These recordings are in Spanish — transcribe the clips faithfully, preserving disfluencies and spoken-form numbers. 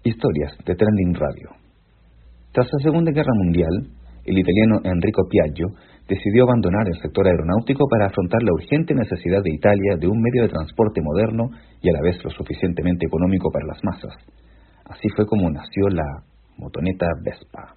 Historias de Trending Radio. Tras la Segunda Guerra Mundial, el italiano Enrico Piaggio decidió abandonar el sector aeronáutico para afrontar la urgente necesidad de Italia de un medio de transporte moderno y a la vez lo suficientemente económico para las masas. Así fue como nació la motoneta Vespa.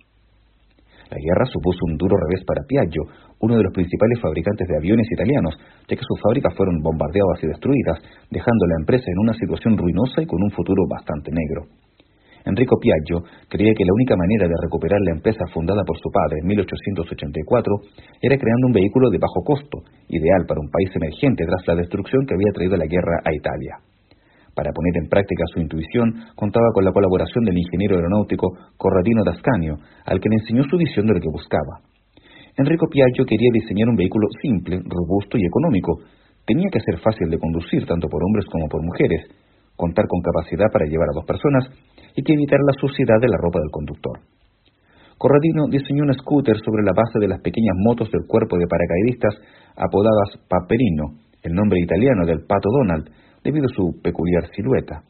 La guerra supuso un duro revés para Piaggio, uno de los principales fabricantes de aviones italianos, ya que sus fábricas fueron bombardeadas y destruidas, dejando a la empresa en una situación ruinosa y con un futuro bastante negro. Enrico Piaggio creía que la única manera de recuperar la empresa fundada por su padre en mil ochocientos ochenta y cuatro era creando un vehículo de bajo costo, ideal para un país emergente tras la destrucción que había traído la guerra a Italia. Para poner en práctica su intuición, contaba con la colaboración del ingeniero aeronáutico Corradino d'Ascanio, al que le enseñó su visión de lo que buscaba. Enrico Piaggio quería diseñar un vehículo simple, robusto y económico. Tenía que ser fácil de conducir tanto por hombres como por mujeres, contar con capacidad para llevar a dos personas y que evitara la suciedad de la ropa del conductor. Corradino diseñó un scooter sobre la base de las pequeñas motos del cuerpo de paracaidistas apodadas Paperino, el nombre italiano del Pato Donald, debido a su peculiar silueta.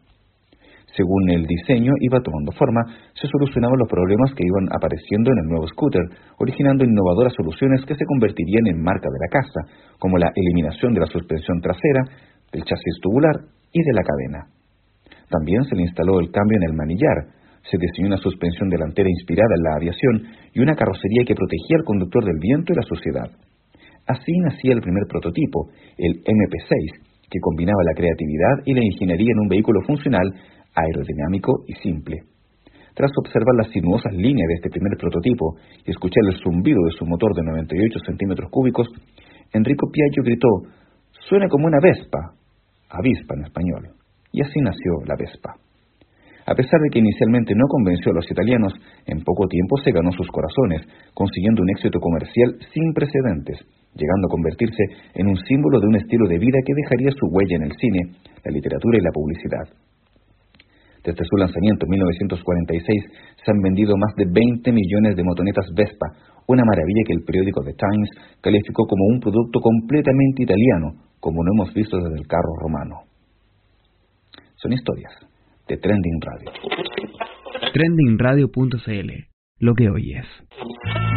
Según el diseño iba tomando forma, se solucionaban los problemas que iban apareciendo en el nuevo scooter, originando innovadoras soluciones que se convertirían en marca de la casa, como la eliminación de la suspensión trasera, del chasis tubular y de la cadena. También se le instaló el cambio en el manillar, se diseñó una suspensión delantera inspirada en la aviación y una carrocería que protegía al conductor del viento y la suciedad. Así nacía el primer prototipo, el eme pe seis, que combinaba la creatividad y la ingeniería en un vehículo funcional, aerodinámico y simple. Tras observar las sinuosas líneas de este primer prototipo y escuchar el zumbido de su motor de noventa y ocho centímetros cúbicos, Enrico Piaggio gritó: «Suena como una Vespa», avispa en español, y así nació la Vespa. A pesar de que inicialmente no convenció a los italianos, en poco tiempo se ganó sus corazones, consiguiendo un éxito comercial sin precedentes, llegando a convertirse en un símbolo de un estilo de vida que dejaría su huella en el cine, la literatura y la publicidad. Desde su lanzamiento en mil novecientos cuarenta y seis se han vendido más de veinte millones de motonetas Vespa, una maravilla que el periódico The Times calificó como un producto completamente italiano, como no hemos visto desde el carro romano. Son historias de Trending Radio. trending radio punto c l. Lo que oyes.